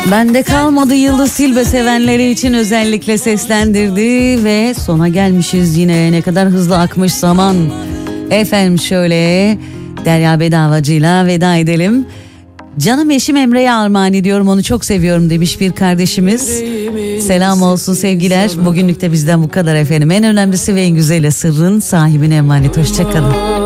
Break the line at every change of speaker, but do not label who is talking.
Bende kalmadı Yıldız Tilbe sevenleri için özellikle seslendirdi ve sona gelmişiz yine, ne kadar hızlı akmış zaman. Efendim şöyle Derya Bedavacı'yla veda edelim. Canım eşim Emre'ye armağan ediyorum, onu çok seviyorum demiş bir kardeşimiz. Selam olsun, sevgiler. Bugünlük de bizden bu kadar efendim. En önemlisi ve en güzeli sırrın sahibine emanet. Hoşçakalın.